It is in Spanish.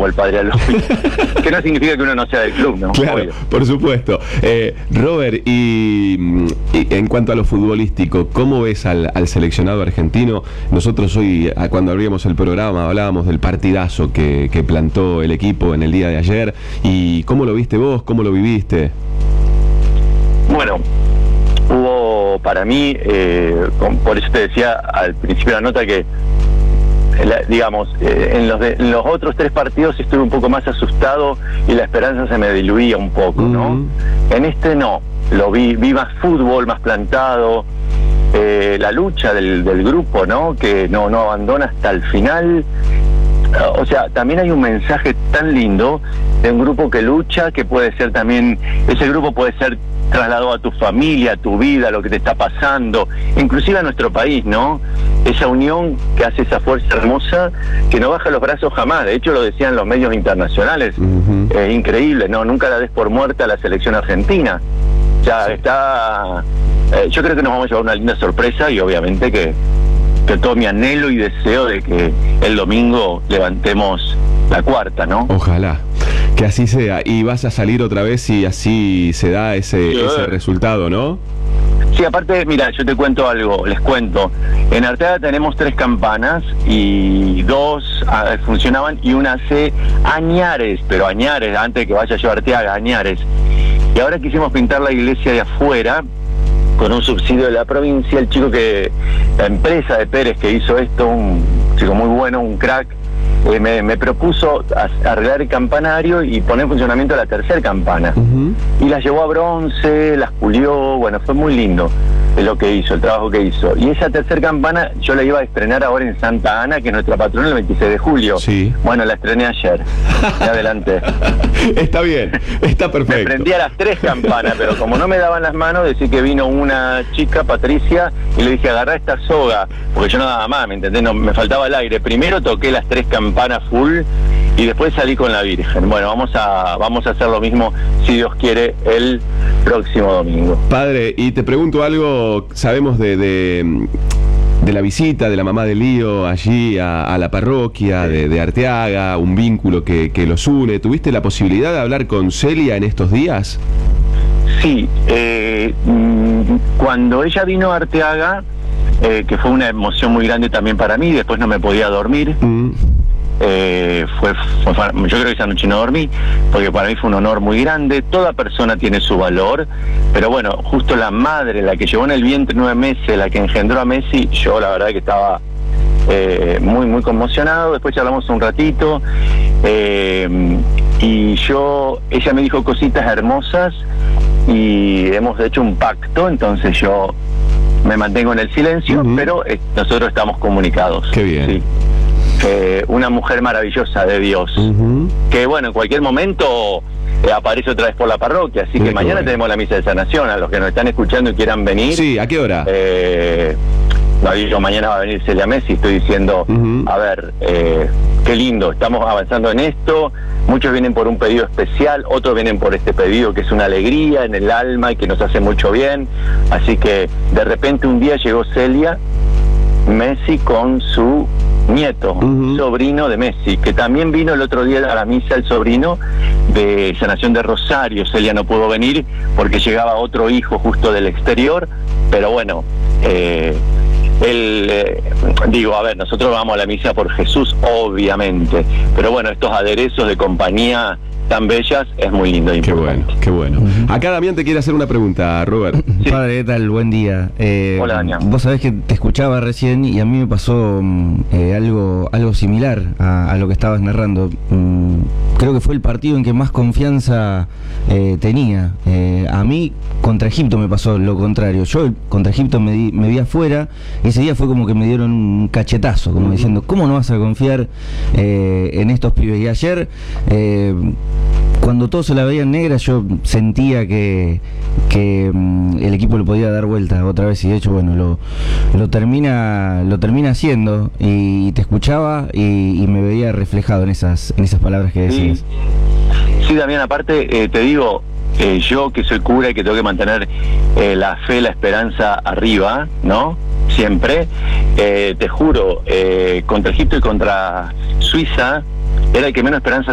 como el padre Aloy, que no significa que uno no sea del club, ¿no? Claro, Obvio. por supuesto. Robert, y en cuanto a lo futbolístico, ¿cómo ves al seleccionado argentino? Nosotros hoy, cuando abríamos el programa, hablábamos del partidazo que plantó el equipo en el día de ayer. ¿Y cómo lo viste vos? ¿Cómo lo viviste? Bueno, hubo para mí, por eso te decía al principio de la nota que, digamos, en los otros 3 partidos estuve un poco más asustado y la esperanza se me diluía un poco, ¿no? En este no, lo vi más fútbol, más plantado, la lucha del grupo, ¿no? Que no abandona hasta el final. O sea, también hay un mensaje tan lindo de un grupo que lucha, que puede ser también, ese grupo puede ser trasladado a tu familia, a tu vida, a lo que te está pasando, inclusive a nuestro país, ¿no? Esa unión que hace esa fuerza hermosa que no baja los brazos jamás. De hecho, lo decían los medios internacionales. Increíble, ¿no? Nunca la des por muerta a la selección argentina. Ya está... yo creo que nos vamos a llevar una linda sorpresa y obviamente que todo mi anhelo y deseo de que el domingo levantemos la 4ª, ¿no? Ojalá que así sea. Y vas a salir otra vez si así se da ese resultado, ¿no? Sí, aparte, mira, yo te cuento algo, les cuento. En Arteaga tenemos 3 campanas y 2 funcionaban y una hace añares, pero añares, antes de que vaya yo a Arteaga, añares. Y ahora quisimos pintar la iglesia de afuera con un subsidio de la provincia. El chico la empresa de Pérez que hizo esto, un chico muy bueno, un crack, me propuso arreglar el campanario y poner en funcionamiento la 3ª campana. Y las llevó a bronce, las pulió, bueno, fue muy lindo lo que hizo, el trabajo que hizo. Y esa 3ª campana yo la iba a estrenar ahora en Santa Ana, que es nuestra patrona, el 26 de julio. Sí. Bueno, la estrené ayer. Me adelanté. Está bien, está perfecto. Me prendí a las 3 campanas, pero como no me daban las manos, decía que vino una chica, Patricia, y le dije, agarrá esta soga, porque yo no daba más, ¿me entendés? No, me faltaba el aire. Primero toqué las 3 campanas full y después salí con la Virgen. Bueno, vamos a hacer lo mismo, si Dios quiere, el próximo domingo. Padre, y te pregunto algo, sabemos de la visita de la mamá de Lío allí a la parroquia de Arteaga, un vínculo que los une. ¿Tuviste la posibilidad de hablar con Celia en estos días? Sí, cuando ella vino a Arteaga, que fue una emoción muy grande también para mí, después no me podía dormir. Yo creo que esa noche no dormí, porque para mí fue un honor muy grande. Toda persona tiene su valor, pero bueno, justo la madre, la que llevó en el vientre 9 meses, la que engendró a Messi, yo la verdad que estaba muy conmocionado. Después charlamos un ratito y ella me dijo cositas hermosas y hemos hecho un pacto, entonces yo me mantengo en el silencio, pero nosotros estamos comunicados. Qué bien. Sí. Una mujer maravillosa de Dios, que bueno, en cualquier momento aparece otra vez por la parroquia, así que mañana tenemos la misa de sanación. A los que nos están escuchando y quieran venir. Sí, ¿a qué hora? No digo mañana va a venir Celia Messi, estoy diciendo, a ver, qué lindo, estamos avanzando en esto. Muchos vienen por un pedido especial, otros vienen por este pedido que es una alegría en el alma y que nos hace mucho bien. Así que de repente un día llegó Celia Messi con su nieto, sobrino de Messi, que también vino el otro día a la misa, el sobrino de Sanación de Rosario. Celia no pudo venir porque llegaba otro hijo justo del exterior, pero bueno, digo, a ver, nosotros vamos a la misa por Jesús, obviamente, pero bueno, estos aderezos de compañía tan bellas es muy lindo e importante. Qué bueno. Acá Damián te quiere hacer una pregunta, Robert. Sí. Padre, ¿qué tal? Buen día. Hola, Damián. Vos sabés que te escuchaba recién y a mí me pasó algo similar a lo que estabas narrando. Creo que fue el partido en que más confianza tenía. A mí contra Egipto me pasó lo contrario. Yo contra Egipto me vi afuera y ese día fue como que me dieron un cachetazo, como diciendo, ¿cómo no vas a confiar en estos pibes? Y ayer, cuando todos se la veían negra, yo sentía que el equipo lo podía dar vuelta otra vez, y de hecho, bueno, lo termina haciendo, y te escuchaba y me veía reflejado en esas palabras que decías. Sí, Damián, aparte te digo, yo que soy cura y que tengo que mantener la fe, la esperanza arriba, ¿no? Siempre, te juro, contra Egipto y contra Suiza era el que menos esperanza